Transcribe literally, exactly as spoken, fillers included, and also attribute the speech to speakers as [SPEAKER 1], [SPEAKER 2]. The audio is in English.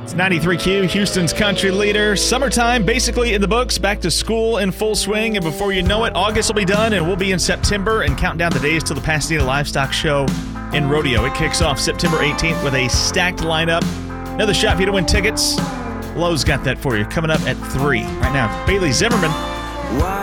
[SPEAKER 1] ninety-three Q, Houston's country leader. Summertime basically in the books, back to school in full swing, and before you know it, August will be done and we'll be in September and count down the days till the Pasadena Livestock Show in Rodeo. It kicks off September eighteenth with a stacked lineup. Another shot for you to win tickets. Lowe's got that for you coming up at three. Right now, Bailey Zimmerman.